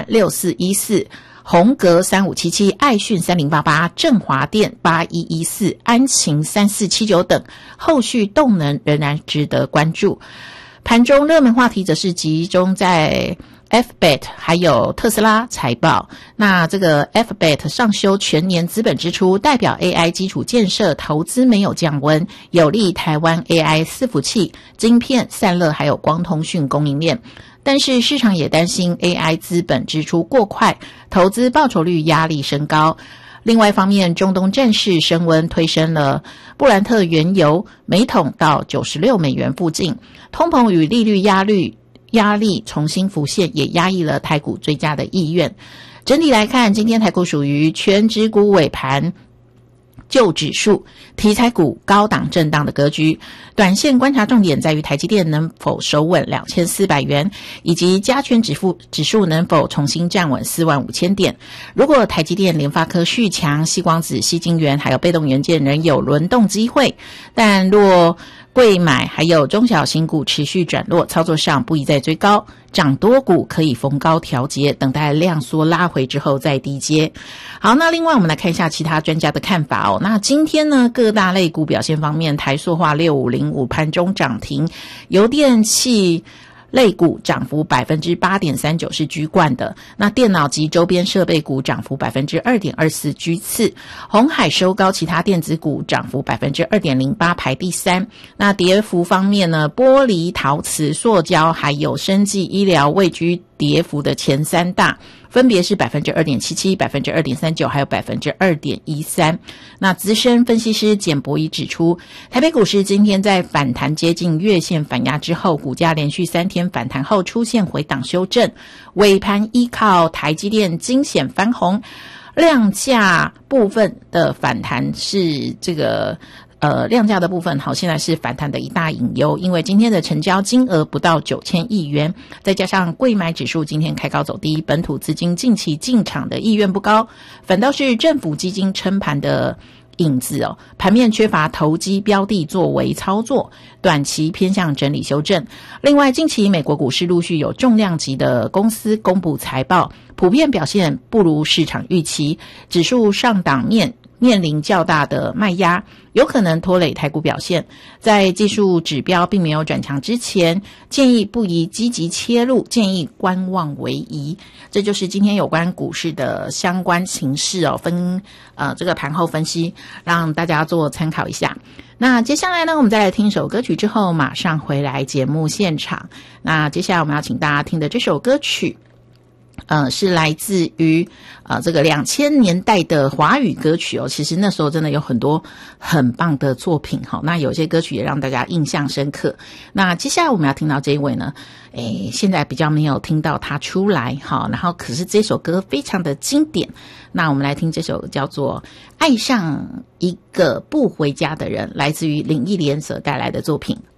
6414，宏格3577，爱讯3088，振华电8114，安勤3479等，后续动能仍然值得关注。盘中热门话题则是集中在 FBET 还有特斯拉财报。那这个 FBET 上修全年资本支出，代表 AI 基础建设投资没有降温，有利台湾 AI 伺服器、晶片、散热还有光通讯供应链。但是市场也担心 AI 资本支出过快，投资报酬率压力升高。另外一方面，中东战事升温，推升了布兰特原油每桶到96美元附近，通膨与利率压力重新浮现，也压抑了台股追加的意愿。整体来看，今天台股属于全指股尾盘就指数，题材股高档震荡的格局。短线观察重点在于台积电能否守稳2400元，以及加权指数能否重新站稳45000点。如果台积电、联发科续强，矽光子、矽晶圆还有被动元件仍有轮动机会，但若贵买还有中小型股持续转弱，操作上不宜再追高，涨多股可以逢高调节，等待量缩拉回之后再低接。好，那另外我们来看一下其他专家的看法哦。那今天呢，各大类股表现方面，台塑化6505盘中涨停，油电气类股涨幅 8.39% 是居冠的，那电脑及周边设备股涨幅 2.24% 居次，鸿海收高，其他电子股涨幅 2.08% 排第三。那跌幅方面呢，玻璃、陶瓷、塑胶还有生技医疗位居跌幅的前三大，分别是 2.77%、2.39%还有 2.13%。那资深分析师简博仪指出，台北股市今天在反弹接近月线反压之后，股价连续3天反弹后出现回档修正，尾盘依靠台积电惊险翻红，量价部分的反弹是这个量价的部分好，现在是反弹的一大隐忧，因为今天的成交金额不到9000亿元，再加上贵买指数今天开高走低，本土资金近期进场的意愿不高，反倒是政府基金撑盘的影子哦，盘面缺乏投机标的作为操作，短期偏向整理修正。另外，近期美国股市陆续有重量级的公司公布财报，普遍表现不如市场预期，指数上档面临较大的卖压，有可能拖累台股表现。在技术指标并没有转强之前，建议不宜积极切入，建议观望为宜。这就是今天有关股市的相关情势哦，这个盘后分析，让大家做参考一下。那接下来呢，我们再来听一首歌曲之后，马上回来节目现场。那接下来我们要请大家听的这首歌曲是来自于这个2000年代的华语歌曲哦，其实那时候真的有很多很棒的作品哈，那有些歌曲也让大家印象深刻。那接下来我们要听到这一位呢，现在比较没有听到他出来哈，然后可是这首歌非常的经典，那我们来听这首叫做《爱上一个不回家的人》，来自于林忆莲所带来的作品。